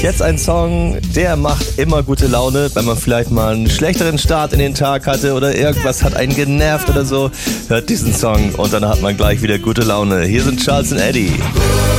Jetzt ein Song, der macht immer gute Laune, wenn man vielleicht mal einen schlechteren Start in den Tag hatte oder irgendwas hat einen genervt oder so. Hört diesen Song und dann hat man gleich wieder gute Laune. Hier sind Charles und Eddie.